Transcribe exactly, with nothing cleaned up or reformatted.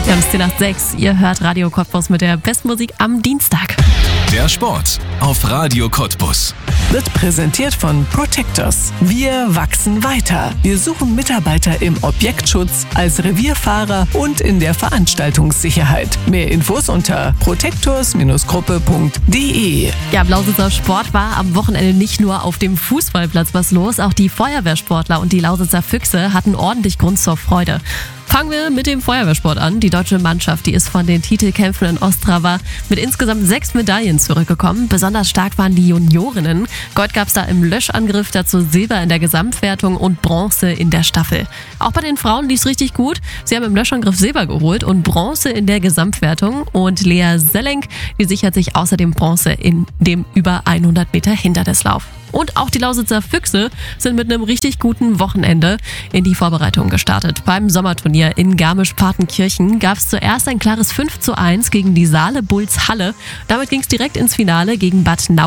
Wir haben es zehn nach sechs. Ihr hört Radio Cottbus mit der besten Musik am Dienstag. Der Sport auf Radio Cottbus. Wird präsentiert von Protectors. Wir wachsen weiter. Wir suchen Mitarbeiter im Objektschutz, als Revierfahrer und in der Veranstaltungssicherheit. Mehr Infos unter protectors Gruppe punkt de. Ja, Lausitzer Sport war am Wochenende nicht nur auf dem Fußballplatz was los. Auch die Feuerwehrsportler und die Lausitzer Füchse hatten ordentlich Grund zur Freude. Fangen wir mit dem Feuerwehrsport an. Die deutsche Mannschaft, die ist von den Titelkämpfen in Ostrava mit insgesamt sechs Medaillen zurückgekommen. Besonders stark waren die Juniorinnen. Gold gab es da im Löschangriff, dazu Silber in der Gesamtwertung und Bronze in der Staffel. Auch bei den Frauen lief es richtig gut. Sie haben im Löschangriff Silber geholt und Bronze in der Gesamtwertung. Und Lea Sellenk, die sichert sich außerdem Bronze in dem über hundert Meter Hindernislauf. Und auch die Lausitzer Füchse sind mit einem richtig guten Wochenende in die Vorbereitung gestartet. Beim Sommerturnier in Garmisch-Partenkirchen gab es zuerst ein klares fünf zu eins gegen die Saale Bulls Halle. Damit ging es direkt ins Finale gegen Bad Nau.